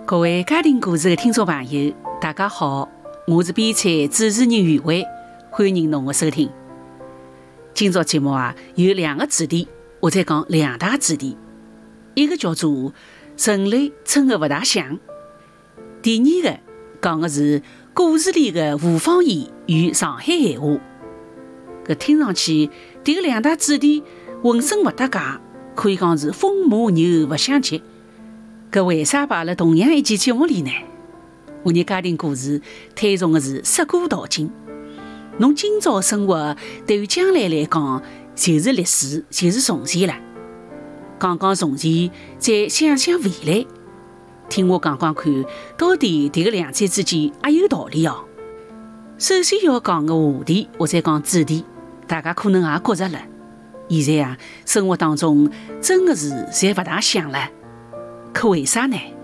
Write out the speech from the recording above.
各位家庭故事的听众朋友，大家好，我是编采主持人余慧，欢迎侬的收听。今朝节目有两个主题，我在讲两大主题，一个叫做人类真的不大像，第二个讲的是故事里的吴方言与上海闲话。搿听上去，迭个两大主题浑身不搭界，可以讲是风马牛不相及。搿为啥摆辣同样一期节目里呢？我的家庭故事推崇的是识古道今。侬今朝生活对于将来来讲，就是历史，就是从前了。讲讲从前，再想想未来。听我讲讲看，到底迭个两者之间也有道理哦。首先要讲个话题，或者讲主题，大家可能也觉着了。现在生活当中真的是侪勿大像了。可为啥呢？